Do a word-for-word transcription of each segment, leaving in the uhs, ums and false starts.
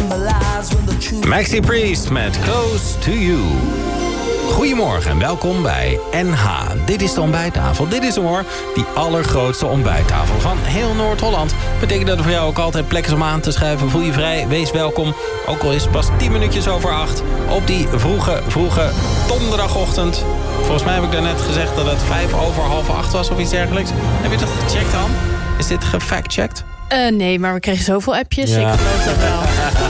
Maxi Priest met Close to You. Goedemorgen en welkom bij N H. Dit is de ontbijttafel. Dit is hem hoor, die allergrootste ontbijttafel van heel Noord-Holland. Betekent dat er voor jou ook altijd plek is om aan te schuiven. Voel je vrij, wees welkom. Ook al is het pas tien minuutjes over acht. Op die vroege, vroege donderdagochtend. Volgens mij heb ik daarnet gezegd dat het vijf over half acht was of iets dergelijks. Heb je dat gecheckt dan? Is dit gefact-checked? Uh, nee, maar we kregen zoveel appjes. Ja. Ik geloof dat wel.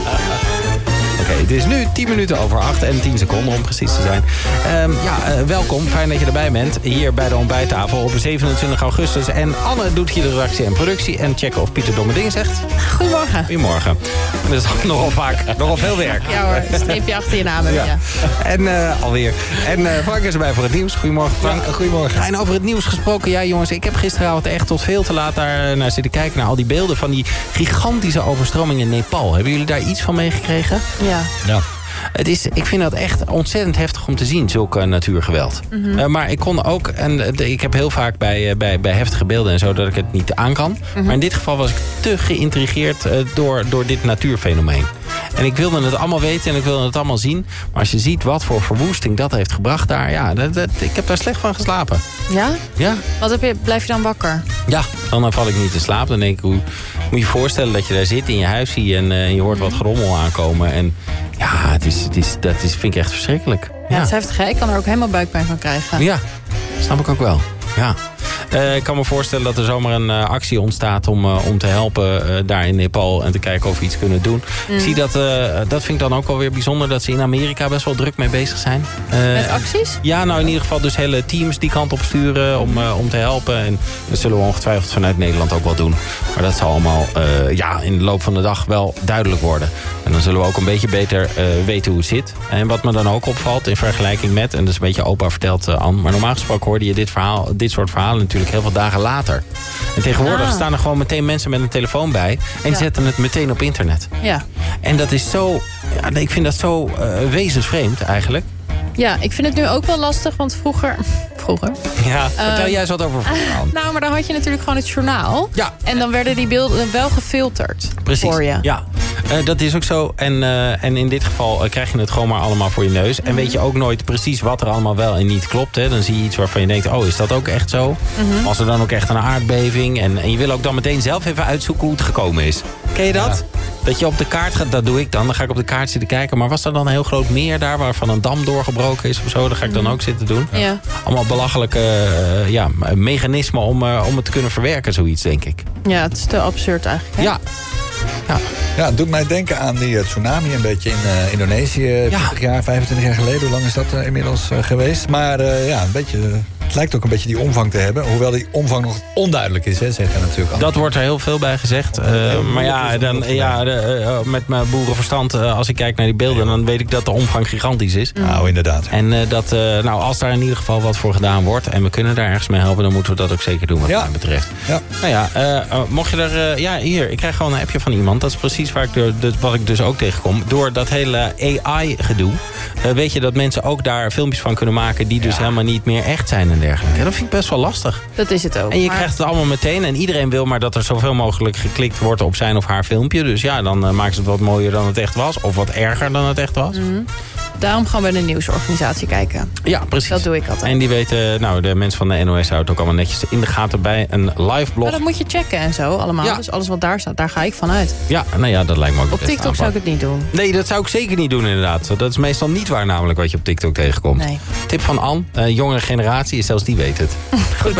Oké, okay, het is nu tien minuten over acht en tien seconden om precies te zijn. Um, ja, uh, welkom. Fijn dat je erbij bent. Hier bij de ontbijttafel op zevenentwintig augustus. En Anne doet hier de redactie en productie. En checken of Pieter domme dingen zegt. Goedemorgen. Goedemorgen. En dat is nogal vaak, nogal veel werk. Ja hoor, streepje achter je naam. Ja. Ja. En uh, alweer. En uh, Frank is erbij voor het nieuws. Goedemorgen Frank. Ja, goedemorgen. En over het nieuws gesproken. Ja jongens, ik heb gisteravond echt tot veel te laat daar naar zitten kijken. Naar al die beelden van die gigantische overstroming in Nepal. Hebben jullie daar iets van meegekregen? Ja. Ja. Het is, ik vind dat echt ontzettend heftig om te zien, zulke natuurgeweld. Mm-hmm. Uh, maar ik kon ook, en uh, ik heb heel vaak bij, uh, bij, bij heftige beelden en zo dat ik het niet aan kan. Mm-hmm. Maar in dit geval was ik te geïntrigeerd uh, door, door dit natuurfenomeen. En ik wilde het allemaal weten en ik wilde het allemaal zien. Maar als je ziet wat voor verwoesting dat heeft gebracht daar, ja, dat, dat, ik heb daar slecht van geslapen. Ja? Ja. Wat heb je, blijf je dan wakker? Ja, dan val ik niet te slapen. Dan denk ik, hoe moet je je voorstellen dat je daar zit in je huis zie en uh, je hoort wat gerommel aankomen. En ja, het is, het is, dat is, vind ik echt verschrikkelijk. Ja, Ja. het is heftig, hè? Ik kan er ook helemaal buikpijn van krijgen. Ja, snap ik ook wel. Ja. Uh, ik kan me voorstellen dat er zomaar een uh, actie ontstaat om, uh, om te helpen uh, daar in Nepal en te kijken of we iets kunnen doen. Mm. Ik zie dat, uh, dat vind ik dan ook wel weer bijzonder dat ze in Amerika best wel druk mee bezig zijn. Uh, Met acties? Ja, nou in ieder geval dus hele teams die kant op sturen om, uh, om te helpen. En dat zullen we ongetwijfeld vanuit Nederland ook wel doen. Maar dat zal allemaal uh, ja, in de loop van de dag wel duidelijk worden. En dan zullen we ook een beetje beter uh, weten hoe het zit. En wat me dan ook opvalt in vergelijking met, en dat is een beetje opa verteld, uh, Anne, maar normaal gesproken hoorde je dit, verhaal, dit soort verhalen natuurlijk heel veel dagen later. En tegenwoordig ah. staan er gewoon meteen mensen met een telefoon bij en die ja. zetten het meteen op internet. Ja. En dat is zo, ja, ik vind dat zo uh, wezensvreemd eigenlijk. Ja, ik vind het nu ook wel lastig, want vroeger... Vroeger? Ja, vertel uh, jij eens wat over vroeger. Uh, nou, maar dan had je natuurlijk gewoon het journaal. Ja. En dan werden die beelden wel gefilterd. Precies, voor je. Ja. Uh, dat is ook zo. En, uh, en in dit geval uh, krijg je het gewoon maar allemaal voor je neus. Mm-hmm. En weet je ook nooit precies wat er allemaal wel en niet klopt. Hè? Dan zie je iets waarvan je denkt, oh, is dat ook echt zo? Mm-hmm. Als er dan ook echt een aardbeving. En, en je wil ook dan meteen zelf even uitzoeken hoe het gekomen is. Ken je dat? Ja. Dat je op de kaart gaat, dat doe ik dan. Dan ga ik op de kaart zitten kijken. Maar was er dan een heel groot meer daar waarvan een dam doorgebroken is of zo? Dat ga ik dan ook zitten doen. Ja. Allemaal belachelijke uh, ja, mechanismen om, uh, om het te kunnen verwerken, zoiets, denk ik. Ja, het is te absurd eigenlijk. Hè? Ja. Ja. Ja, het doet mij denken aan die uh, tsunami een beetje in uh, Indonesië. Ja. twintig jaar, vijfentwintig jaar geleden. Hoe lang is dat uh, inmiddels uh, geweest? Maar uh, ja, een beetje... Uh, het lijkt ook een beetje die omvang te hebben. Hoewel die omvang nog onduidelijk is, hè, zeggen natuurlijk al. Dat wordt er heel veel bij gezegd. Uh, maar ja, dan, ja de, uh, met mijn boerenverstand, uh, als ik kijk naar die beelden... dan weet ik dat de omvang gigantisch is. Mm. Nou, inderdaad. En uh, dat, uh, nou, als daar in ieder geval wat voor gedaan wordt... en we kunnen daar ergens mee helpen, dan moeten we dat ook zeker doen wat ja. mij betreft. Ja. Nou ja, uh, uh, mocht je er... Uh, ja, hier, ik krijg gewoon een appje van iemand. Dat is precies waar ik door, dus, wat ik dus ook tegenkom. Door dat hele A I-gedoe... Uh, weet je dat mensen ook daar filmpjes van kunnen maken... die dus ja. helemaal niet meer echt zijn en dergelijke. Ja, dat vind ik best wel lastig. Dat is het ook. En je maar... krijgt het allemaal meteen. En iedereen wil maar dat er zoveel mogelijk geklikt wordt op zijn of haar filmpje. Dus ja, dan uh, maken ze het wat mooier dan het echt was. Of wat erger dan het echt was. Mm-hmm. Daarom gewoon bij de nieuwsorganisatie kijken. Ja, precies. Dat doe ik altijd. En die weten, nou, de mensen van de N O S houden het ook allemaal netjes in de gaten bij een live blog. Maar dat moet je checken en zo allemaal. Ja. Dus alles wat daar staat, daar ga ik van uit. Ja, nou ja, dat lijkt me ook op TikTok aanpak. Zou ik het niet doen. Nee, dat zou ik zeker niet doen inderdaad. Dat is meestal niet waar namelijk wat je op TikTok tegenkomt. Nee. Tip van Anne, uh, jongere generatie, zelfs die weet het. Goed.